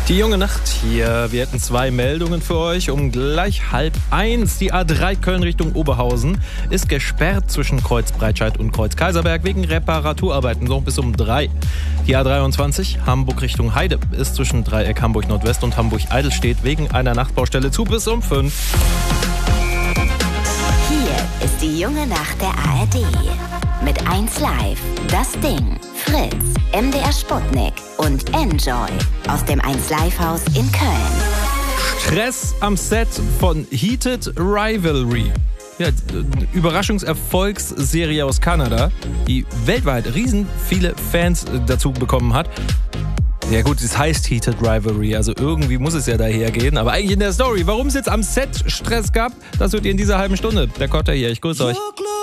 Die junge Nacht hier. Wir hätten 2 Meldungen für euch. Um gleich 12:30. Die A3 Köln Richtung Oberhausen ist gesperrt zwischen Kreuz Breitscheid und Kreuz Kaiserberg wegen Reparaturarbeiten. So bis um 3. Die A23 Hamburg Richtung Heide ist zwischen Dreieck Hamburg Nordwest und Hamburg Eidelstedt wegen einer Nachtbaustelle zu bis um 5. Hier ist die junge Nacht der ARD. Mit 1 Live, Das Ding, Fritz, MDR Sputnik und Enjoy aus dem 1 Live Haus in Köln. Stress am Set von Heated Rivalry. Ja, Überraschungserfolgsserie aus Kanada, die weltweit riesen viele Fans dazu bekommen hat. Ja gut, es heißt Heated Rivalry, also irgendwie muss es ja dahergehen. Aber eigentlich in der Story, warum es jetzt am Set Stress gab, das hört ihr in dieser halben Stunde. Der Kotter hier, ich grüße euch.